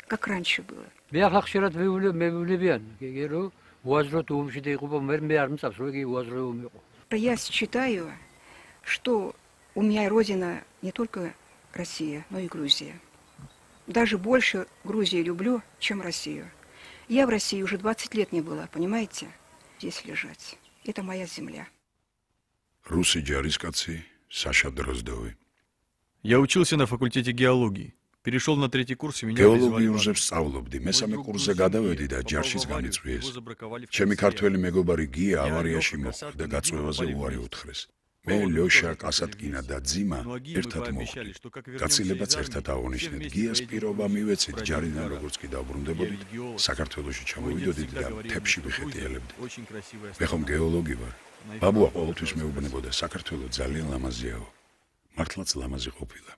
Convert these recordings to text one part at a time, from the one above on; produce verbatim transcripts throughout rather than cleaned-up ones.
как раньше было. მე ახლა ხშირად მევლებიან, რომ უაზროდ ომში დაიღუპა, მე მე არ მწავს, რომ იგი უაზრო ომი იყო. Я считаю, что у меня родина не только Россия, но и Грузия. Даже больше Грузию люблю, чем Россию. Я в России уже двадцать лет не была, понимаете? Здесь лежать. Это моя земля. Русы джарискаци, Саша Дроздовы. Я учился на факультете геологии. Перешел на третий курс и меня გეოლოგიურზე ვსწავლობდი. მესამე კურსზე გადავედი და ჯარშიც გამიწვიეს. ჩემი ქართველი მეგობარი გია ავარიაში მოხვდა და გაწვევაზე უარი უთხრეს. მე ლოშა კასატკინა და ძიმა ერთად მოხვდი. გაცილებაც ერთად აღონიშნეთ. გიას პირობა მივეცით ჯარიდან როგორც კი დავბრუნდებოდით, საქართველოში ჩამოვიდოდით და თებში ვიხეტიალებდით. მე ხომ გეოლოგი ვარ. ბაბუა ყოველთვის მეუბნებოდა, საქართველო ძალიან ლამაზიაო. მართლაც ლამაზი ყოფილა.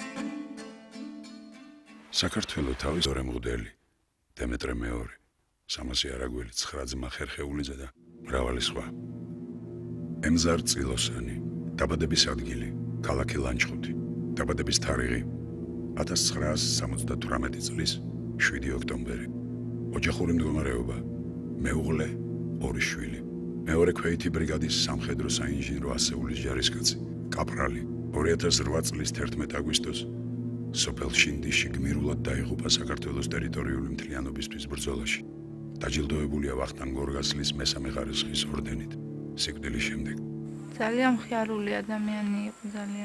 საქართველო თავის ორე მღვდელი, დემეტრე მეორე, სამასი არაგველი, ცხრა ძმა ხერხეულიძე და მრავალი სხვა. ემზარ წილოსანი, დაბადების ადგილი, ქალაქი ლანჩხუთი, დაბადების თარიღი ათას ცხრაას სამოცდათვრამეტი წლის შვიდი ოქტომბერი. ოჯახური მდგომარეობა, მეუღლე, ორი შვილი. მეორე ქვეითი ბრიგადის სამხედრო საინჟინრო ასეულის ჯარისკაცი, კაპრალი, ორი ათას რვა წლის თერთმეტ აგვისტოს სოფელ შინდიში გმირულად დაიღუპა საქართველოს ტერიტორიული მთლიანობისთვის ბრძოლაში. დაჯილდოებულია ვახტანგ გორგასლის მესამე ხარისხის ორდენით სიკვდილის შემდეგ. ძალიან მხიარული ადამიანი იყო, ძალიან